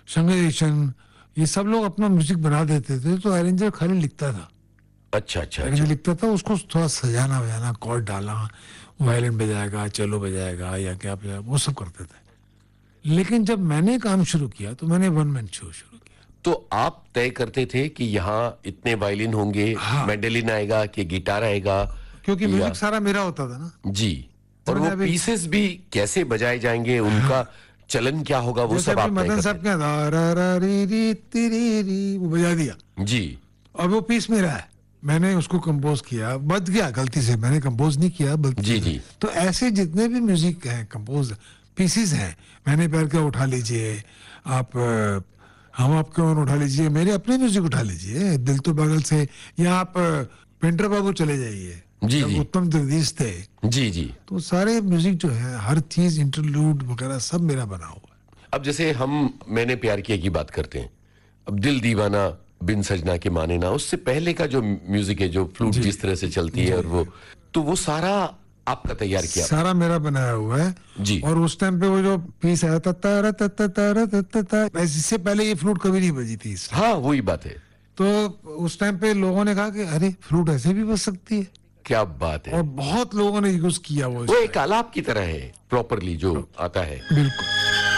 संगीशन, ये सब लोग अपना म्यूजिक बना देते थे, तो अरेंजर खाली लिखता था। अच्छा अच्छा अरेंजर अच्छा। लिखता था, उसको थोड़ा सजाना वजाना, कॉर्ड डालना, वायलिन बजाएगा, चेलो बजाएगा या क्या बजाएगा, वो सब करते थे। लेकिन जब मैंने काम शुरू किया तो मैंने वन मैन शो शुरू किया। तो आप तय करते थे कि यहाँ इतने वायलिन होंगे, हाँ, मैंडोलिन आएगा कि गिटार आएगा? क्योंकि या म्यूजिक सारा मेरा होता था ना। जी, तो और मैंने वो अभी, पीसेस भी कैसे बजाए जाएंगे, उनका चलन क्या होगा, वो जैसे सब अभी आप तय मदन करते साहब क्या था, रा रा री री ती री री, वो बजा दिया, थे? जी और वो पीस मेरा है, मैंने उसको कंपोज किया, बच गया गलती से, मैंने कंपोज नहीं किया गलती जी से। जी तो ऐसे जितने भी म्यूजिक हैं कंपोज पीसेस हैं, मैंने प्यार किया उठा लीजिए आप, हम आपके और उठा लीजिए, मेरे अपने म्यूजिक उठा लीजिए, दिल तो पागल से, या आप पेंटर बाबू चले जाइए, जी जब जी उत्तम जगदीश थे, जी जी। तो सारे म्यूजिक जो है, हर चीज इंटरलूड वगैरह सब मेरा बना हुआ है। अब जैसे हम मैंने प्यार किया की बात करते हैं, अब दिल दीवाना, बिन सजना के माने ना, उससे पहले का जो म्यूजिक है, जो फ्लूट जी जिस तरह से चलती है, और वो, तो वो सारा आपका तैयार किया? सारा मेरा बनाया हुआ है। जी और उस टाइम पे वो जो पीस आया था, तारा तत्ता तारा तत्ता ता, इससे पहले ये फ्लूट कभी नहीं बजी थी इस। हाँ, वही बात है। तो उस टाइम पे लोगों ने कहा कि अरे फ्लूट ऐसे भी बज सकती है, क्या बात है। और बहुत लोगों ने यूज किया वो वो एक आलाप की तरह है, प्रॉपरली जो आता है। बिल्कुल।